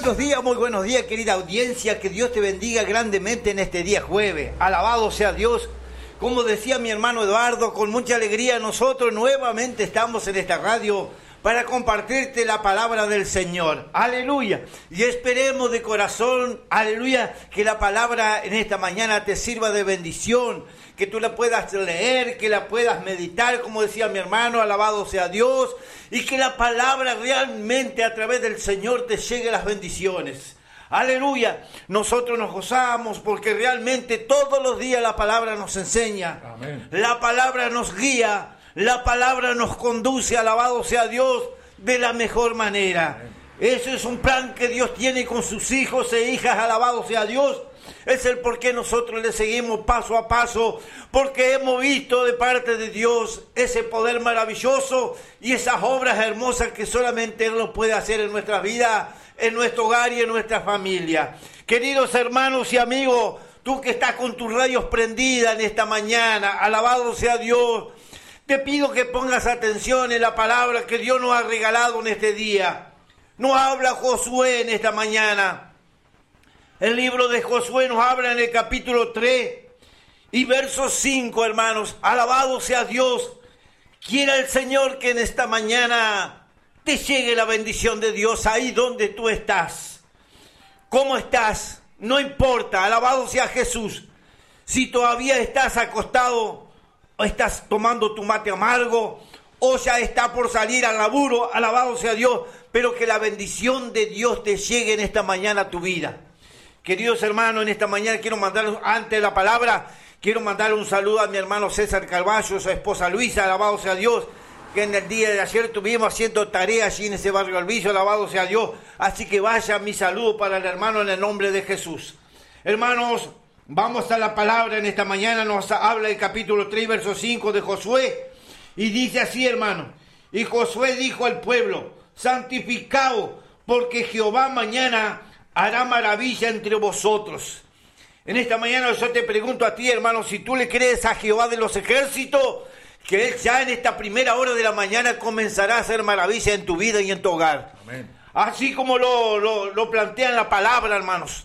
muy buenos días, querida audiencia. Que Dios te bendiga grandemente en este día jueves. Alabado sea Dios. Como decía mi hermano Eduardo, con mucha alegría nosotros nuevamente estamos en esta radio para compartirte la palabra del Señor. Aleluya. Y esperemos de corazón, aleluya, que la palabra en esta mañana te sirva de bendición, que tú la puedas leer, que la puedas meditar, como decía mi hermano, alabado sea Dios, y que la palabra realmente a través del Señor te llegue las bendiciones. Aleluya, nosotros nos gozamos porque realmente todos los días la palabra nos enseña. Amén. La palabra nos guía, la palabra nos conduce, alabado sea Dios, de la mejor manera. Amén. Ese es un plan que Dios tiene con sus hijos e hijas, alabado sea Dios. Es el por qué nosotros le seguimos paso a paso, porque hemos visto de parte de Dios ese poder maravilloso y esas obras hermosas que solamente Él lo puede hacer en nuestra vida, en nuestro hogar y en nuestra familia. Queridos hermanos y amigos, tú que estás con tus radios prendidas en esta mañana, alabado sea Dios, te pido que pongas atención en la palabra que Dios nos ha regalado en este día. Nos habla Josué en esta mañana. El libro de Josué nos habla en el capítulo 3 y verso 5, hermanos. Alabado sea Dios. Quiera el Señor que en esta mañana te llegue la bendición de Dios ahí donde tú estás. ¿Cómo estás? No importa. Alabado sea Jesús. Si todavía estás acostado o estás tomando tu mate amargo o ya está por salir al laburo, alabado sea Dios. Pero que la bendición de Dios te llegue en esta mañana a tu vida. Queridos hermanos, en esta mañana quiero mandar, antes de la palabra, quiero mandarle un saludo a mi hermano César Carballo, su esposa Luisa, alabado sea Dios, que en el día de ayer estuvimos haciendo tarea allí en ese barrio Alviso, alabado sea Dios. Así que vaya mi saludo para el hermano en el nombre de Jesús. Hermanos, vamos a la palabra en esta mañana, nos habla el capítulo 3, verso 5 de Josué, y dice así, hermano: y Josué dijo al pueblo: santificaos, porque Jehová mañana hará maravilla entre vosotros. En esta mañana yo te pregunto a ti, hermano, si tú le crees a Jehová de los ejércitos, que Él ya en esta primera hora de la mañana comenzará a hacer maravilla en tu vida y en tu hogar. Amén. Así como lo plantea en la palabra, hermanos.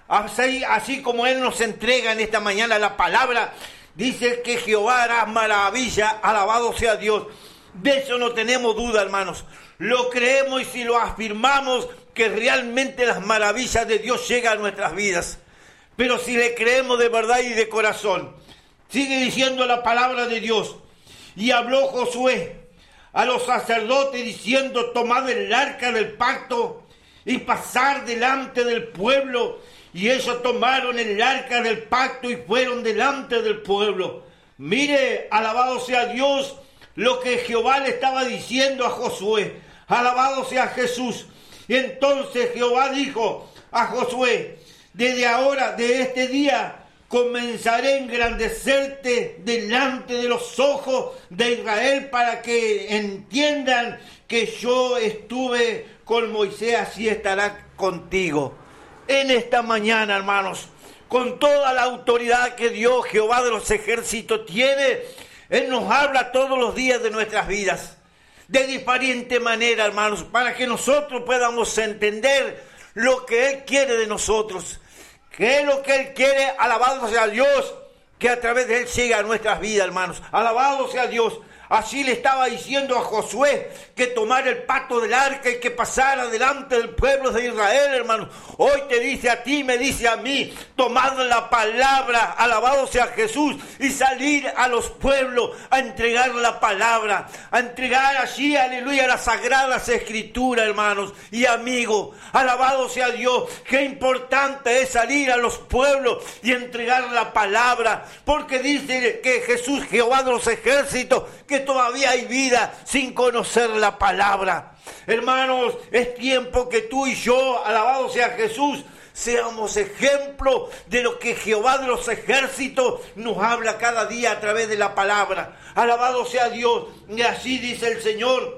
Así como Él nos entrega en esta mañana la palabra, dice que Jehová hará maravilla, alabado sea Dios. De eso no tenemos duda, hermanos. Lo creemos y si lo afirmamos, que realmente las maravillas de Dios llegan a nuestras vidas. Pero si le creemos de verdad y de corazón, sigue diciendo la palabra de Dios. Y habló Josué a los sacerdotes diciendo: tomad el arca del pacto y pasar delante del pueblo. Y ellos tomaron el arca del pacto y fueron delante del pueblo. Mire, alabado sea Dios, lo que Jehová le estaba diciendo a Josué. Alabado sea Jesús. Y entonces Jehová dijo a Josué: desde ahora, de este día, comenzaré a engrandecerte delante de los ojos de Israel, para que entiendan que yo estuve con Moisés, así estará contigo. En esta mañana, hermanos, con toda la autoridad que Dios, Jehová de los ejércitos, tiene, Él nos habla todos los días de nuestras vidas. De diferente manera, hermanos, para que nosotros podamos entender lo que Él quiere de nosotros. ¿Qué es lo que Él quiere? Alabado sea Dios, que a través de Él llegue a nuestras vidas, hermanos. Alabado sea Dios. Así le estaba diciendo a Josué que tomara el pacto del arca y que pasara delante del pueblo de Israel, hermano. Hoy te dice a ti, me dice a mí: tomad la palabra, alabado sea Jesús, y salir a los pueblos a entregar la palabra, a entregar allí, aleluya, las sagradas escrituras, hermanos y amigos. Alabado sea Dios. Qué importante es salir a los pueblos y entregar la palabra, porque dice que Jesús, Jehová de los ejércitos, que todavía hay vida sin conocer la palabra. Hermanos, es tiempo que tú y yo, alabado sea Jesús, seamos ejemplo de lo que Jehová de los ejércitos nos habla cada día a través de la palabra. Alabado sea Dios. Y así dice el Señor,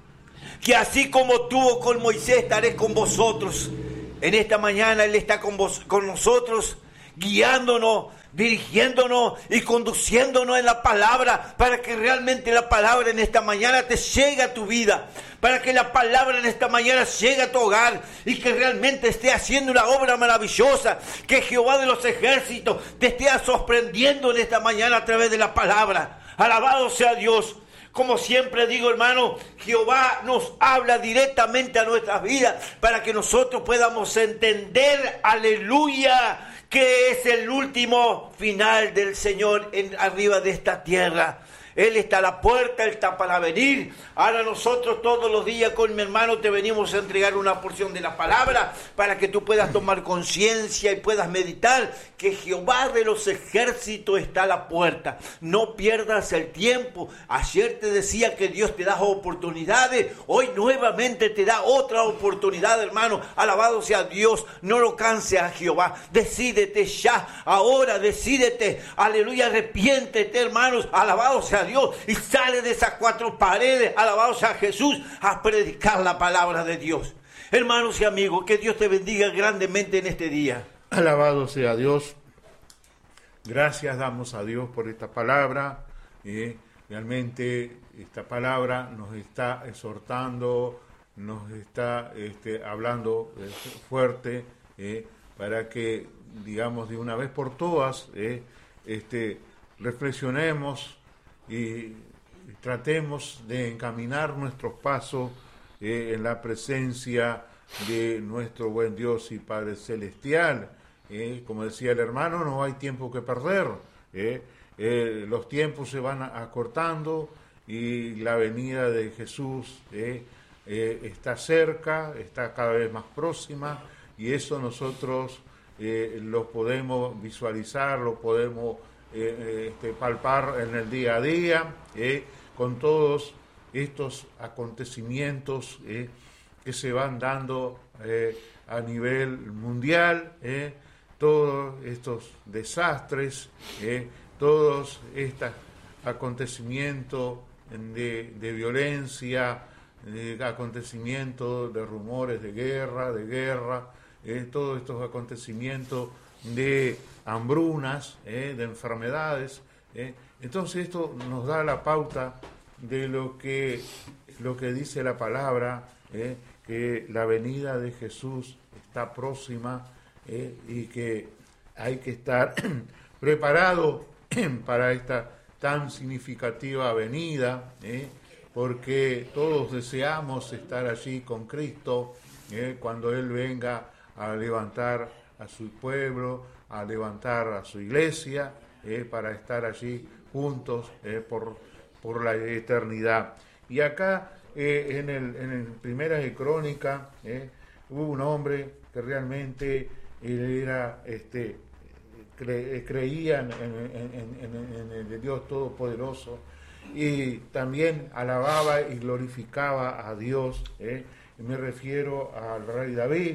que así como tuvo con Moisés, estaré con vosotros. En esta mañana Él está con nosotros, guiándonos, dirigiéndonos y conduciéndonos en la palabra, para que realmente la palabra en esta mañana te llegue a tu vida, para que la palabra en esta mañana llegue a tu hogar y que realmente esté haciendo una obra maravillosa, que Jehová de los ejércitos te esté sorprendiendo en esta mañana a través de la palabra. Alabado sea Dios. Como siempre digo, hermano, Jehová nos habla directamente a nuestras vidas para que nosotros podamos entender, aleluya, que es el último final del Señor arriba de esta tierra. Él está a la puerta, Él está para venir. Ahora nosotros todos los días con mi hermano te venimos a entregar una porción de la palabra para que tú puedas tomar conciencia y puedas meditar que Jehová de los ejércitos está a la puerta. No pierdas el tiempo. Ayer te decía que Dios te da oportunidades. Hoy nuevamente te da otra oportunidad, hermano. Alabado sea Dios. No lo canses a Jehová. Decídete ya. Ahora decídete. Aleluya. Arrepiéntete, hermanos. Alabado sea Dios, y sale de esas cuatro paredes, alabado sea Jesús, a predicar la palabra de Dios. Hermanos y amigos, que Dios te bendiga grandemente en este día. Alabado sea Dios. Gracias damos a Dios por esta palabra. Realmente esta palabra nos está exhortando, nos está hablando fuerte, para que, digamos, de una vez por todas, reflexionemos y tratemos de encaminar nuestros pasos en la presencia de nuestro buen Dios y Padre Celestial. Como decía el hermano, no hay tiempo que perder. Los tiempos se van acortando y la venida de Jesús está cerca, está cada vez más próxima, y eso nosotros lo podemos visualizar, lo podemos palpar en el día a día, con todos estos acontecimientos que se van dando a nivel mundial, todos estos desastres, todos estos acontecimientos de violencia, acontecimientos de rumores de guerra, todos estos acontecimientos de hambrunas, de enfermedades. Entonces esto nos da la pauta de lo que dice la palabra, que la venida de Jesús está próxima, y que hay que estar preparado para esta tan significativa venida, porque todos deseamos estar allí con Cristo, cuando Él venga a levantar a su pueblo, a levantar a su iglesia, para estar allí juntos por la eternidad. Y acá en el Primera de Crónica hubo un hombre que realmente era creía en el Dios Todopoderoso, y también alababa y glorificaba a Dios. Me refiero al rey David.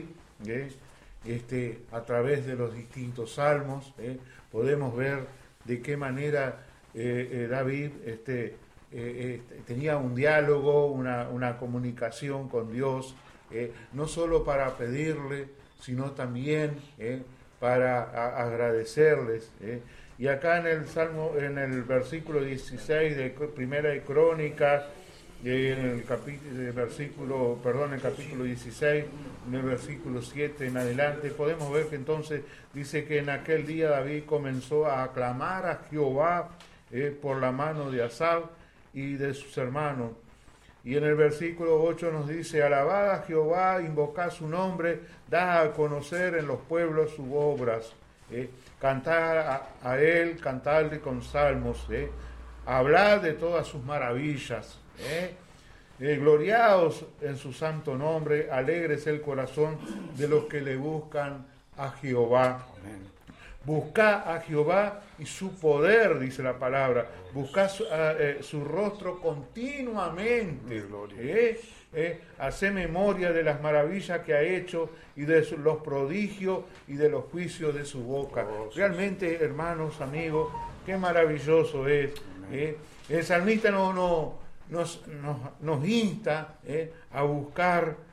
A través de los distintos salmos podemos ver de qué manera David tenía un diálogo, una comunicación con Dios, no solo para pedirle, sino también para agradecerles. Y acá en el versículo 16 de Primera de Crónicas, el capítulo 16, en el versículo 7 en adelante, podemos ver que entonces dice que en aquel día David comenzó a aclamar a Jehová por la mano de Asaf y de sus hermanos. Y en el versículo 8 nos dice: alabad a Jehová, invocad su nombre, dad a conocer en los pueblos sus obras, cantar a él, cantadle con salmos, hablad de todas sus maravillas, gloriaos en su santo nombre, alegres el corazón de los que le buscan a Jehová. Amén. Buscad a Jehová y su poder, dice la palabra. Buscad su rostro continuamente. Haced memoria de las maravillas que ha hecho y de los prodigios y de los juicios de su boca. Realmente, hermanos, amigos, qué maravilloso es. El salmista nos insta a buscar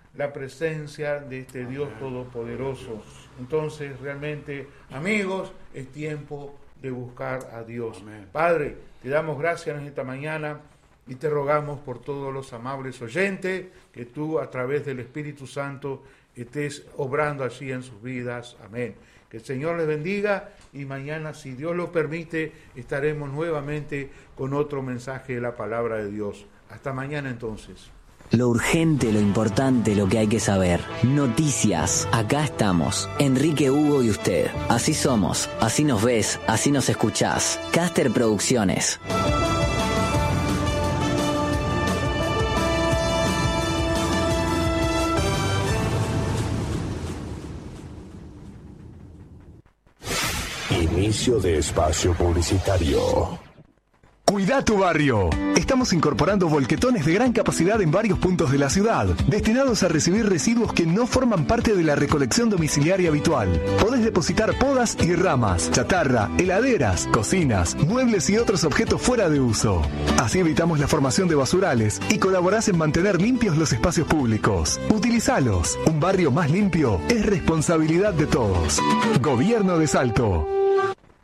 la presencia de este Dios Todopoderoso. Entonces, realmente, amigos, es tiempo de buscar a Dios. Amén. Padre, te damos gracias en esta mañana y te rogamos por todos los amables oyentes, que tú a través del Espíritu Santo estés obrando allí en sus vidas. Amén. Que el Señor les bendiga y mañana, si Dios lo permite, estaremos nuevamente con otro mensaje de la palabra de Dios. Hasta mañana entonces. Lo urgente, lo importante, lo que hay que saber. Noticias. Acá estamos. Enrique, Hugo y usted. Así somos. Así nos ves. Así nos escuchás. Caster Producciones. Inicio de espacio publicitario. Cuida tu barrio. Estamos incorporando volquetones de gran capacidad en varios puntos de la ciudad, destinados a recibir residuos que no forman parte de la recolección domiciliaria habitual. Podés depositar podas y ramas, chatarra, heladeras, cocinas, muebles y otros objetos fuera de uso. Así evitamos la formación de basurales y colaborás en mantener limpios los espacios públicos. Utilizalos. Un barrio más limpio es responsabilidad de todos. Gobierno de Salto.